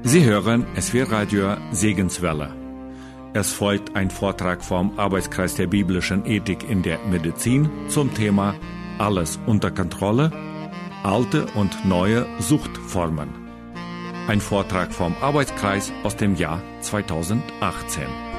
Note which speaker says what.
Speaker 1: Sie hören SW-Radio Segenswelle. Es folgt ein Vortrag vom Arbeitskreis der biblischen Ethik in der Medizin zum Thema Alles unter Kontrolle, alte und neue Suchtformen. Ein Vortrag vom Arbeitskreis aus dem Jahr 2018.